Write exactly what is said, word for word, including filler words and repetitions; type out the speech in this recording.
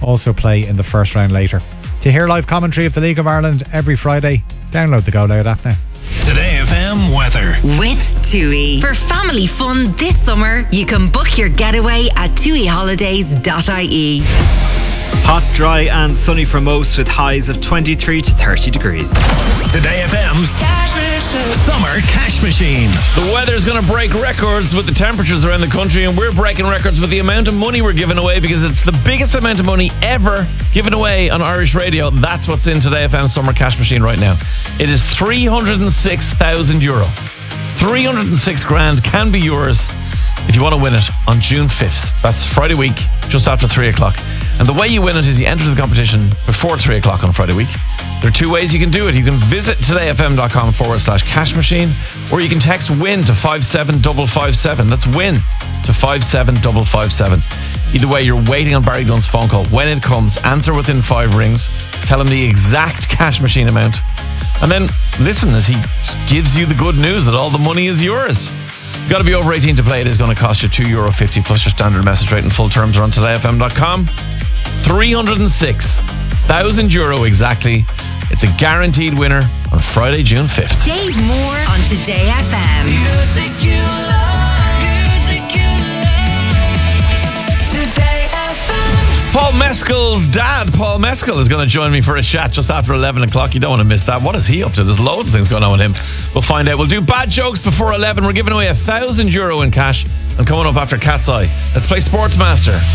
also play in the first round later. To hear live commentary of the League of Ireland every Friday, download the Go Loud app now. Today F M weather. With TUI. For family fun this summer, you can book your getaway at tui holidays dot I E. Hot, dry and sunny for most with highs of twenty-three to thirty degrees. Today F M's Summer Cash Machine. The weather's going to break records with the temperatures around the country, and we're breaking records with the amount of money we're giving away, because it's the biggest amount of money ever given away on Irish radio. That's what's in Today F M's Summer Cash Machine right now. It is three hundred six thousand euro. three hundred six grand can be yours if you want to win it on June fifth. That's Friday week, just after three o'clock. And the way you win it is you enter the competition before three o'clock on Friday week. There are two ways you can do it. You can visit todayfm.com forward slash cash machine, or you can text WIN to five seven five five seven. That's WIN to five seven five five seven. Either way, you're waiting on Barry Dunn's phone call. When it comes, answer within five rings. Tell him the exact cash machine amount. And then listen as he just gives you the good news that all the money is yours. You've got to be over eighteen to play. It is going to cost you two euro fifty plus your standard message rate, and full terms are on today f m dot com. three hundred six thousand euro exactly. It's a guaranteed winner on Friday, June fifth. Dave Moore on Today F M. Music you love, music you love. Today F M. Paul Mescal's dad, Paul Mescal, is going to join me for a chat just after eleven o'clock. You don't want to miss that. What is he up to? There's loads of things going on with him. We'll find out. We'll do bad jokes before eleven. We're giving away a thousand euro in cash. And coming up after Cat's Eye, let's play Sportsmaster.